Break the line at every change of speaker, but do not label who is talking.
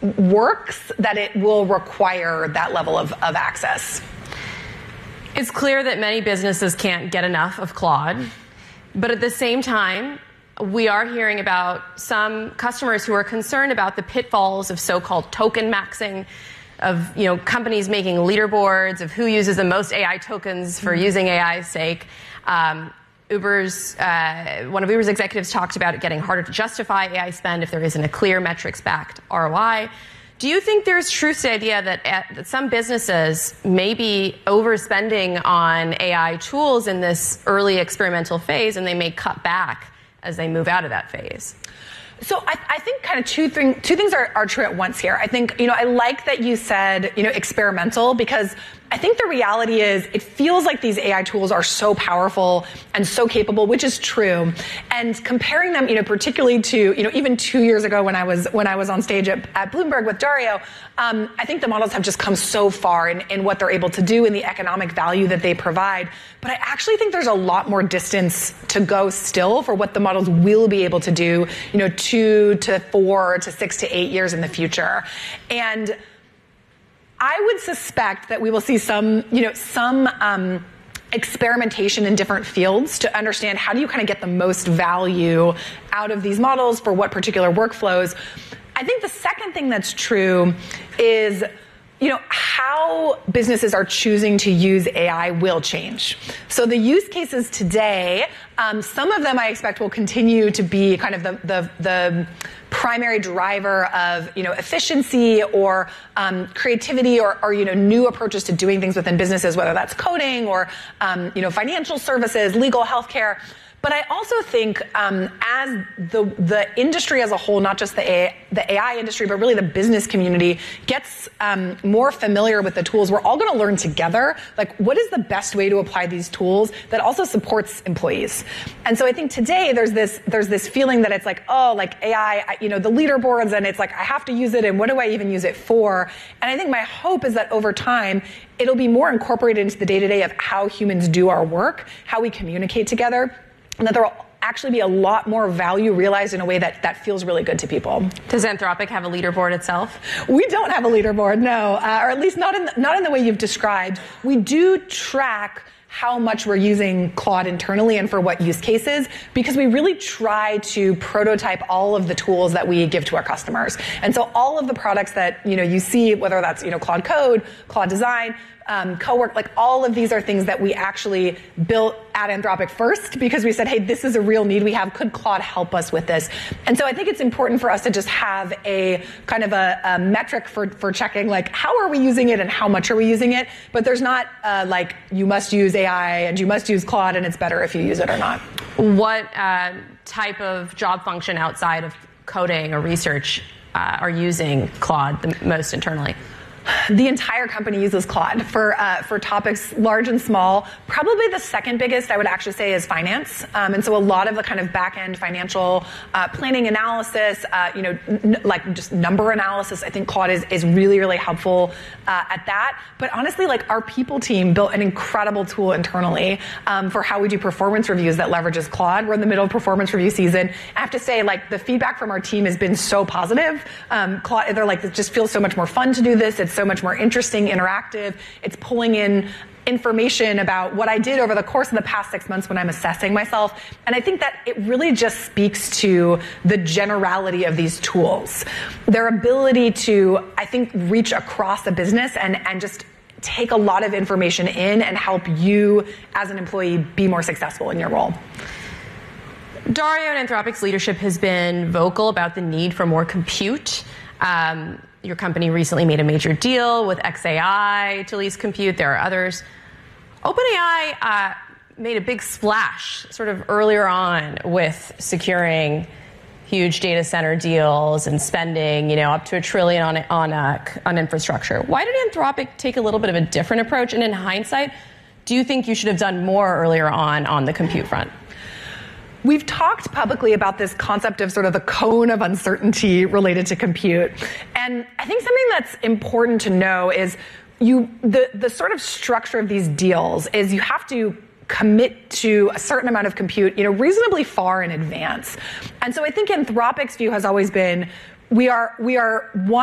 works, that it will require that level of access.
It's clear that many businesses can't get enough of Claude, but at the same time, we are hearing about some customers who are concerned about the pitfalls of so-called token maxing, of companies making leaderboards of who uses the most AI tokens for using AI's sake. One of Uber's executives talked about it getting harder to justify AI spend if there isn't a clear metrics-backed ROI. Do you think there's truth to the idea that some businesses may be overspending on AI tools in this early experimental phase, and they may cut back as they move out of that phase?
So I think kind of two things are true at once here. I think, I like that you said, experimental, because I think the reality is it feels like these AI tools are so powerful and so capable, which is true. And comparing them, particularly to, even 2 years ago when I was on stage at Bloomberg with Dario, I think the models have just come so far in what they're able to do and the economic value that they provide. But I actually think there's a lot more distance to go still for what the models will be able to do, 2 to 4 to 6 to 8 years in the future. And I would suspect that we will see some experimentation in different fields to understand how do you kind of get the most value out of these models for what particular workflows. I think the second thing that's true is how businesses are choosing to use AI will change. So the use cases today, some of them I expect will continue to be kind of the primary driver of efficiency or creativity or new approaches to doing things within businesses, whether that's coding or financial services, legal, healthcare. But I also think as the industry as a whole, not just the AI industry, but really the business community gets more familiar with the tools, we're all going to learn together, like what is the best way to apply these tools that also supports employees. And so I think today there's this feeling that it's like, oh, like AI, the leaderboards, and it's like I have to use it, and what do I even use it for? And I think my hope is that over time, it'll be more incorporated into the day-to-day of how humans do our work, how we communicate together, and that there will actually be a lot more value realized in a way that feels really good to people.
Does Anthropic have a leaderboard itself?
We don't have a leaderboard, no, or at least not in the way you've described. We do track how much we're using Claude internally and for what use cases, because we really try to prototype all of the tools that we give to our customers. And so all of the products that you see, whether that's Claude Code, Claude Design, Cowork, like all of these are things that we actually built at Anthropic first because we said, hey, this is a real need we have. Could Claude help us with this? And so I think it's important for us to just have a kind of a metric for checking, like, how are we using it and how much are we using it? But there's not like you must use AI and you must use Claude and it's better if you use it or not.
What type of job function outside of coding or research are using Claude the most internally?
The entire company uses Claude for topics large and small. Probably the second biggest, I would actually say, is finance. And so a lot of the kind of back-end financial planning analysis, like just number analysis, I think Claude is really, really helpful at that. But honestly, like our people team built an incredible tool internally for how we do performance reviews that leverages Claude. We're in the middle of performance review season. I have to say, like, the feedback from our team has been so positive. Claude, they're like, it just feels so much more fun to do this. It's so much more interesting, interactive. It's pulling in information about what I did over the course of the past 6 months when I'm assessing myself. And I think that it really just speaks to the generality of these tools. Their ability to, I think, reach across a business and just take a lot of information in and help you as an employee be more successful in your role.
Dario and Anthropic's leadership has been vocal about the need for more compute. Your company recently made a major deal with xAI to lease compute. There are others. OpenAI made a big splash sort of earlier on with securing huge data center deals and spending, up to $1 trillion on infrastructure. Why did Anthropic take a little bit of a different approach? And in hindsight, do you think you should have done more earlier on the compute front?
We've talked publicly about this concept of sort of the cone of uncertainty related to compute. And I think something that's important to know is the sort of structure of these deals is you have to commit to a certain amount of compute, reasonably far in advance. And so I think Anthropic's view has always been, we are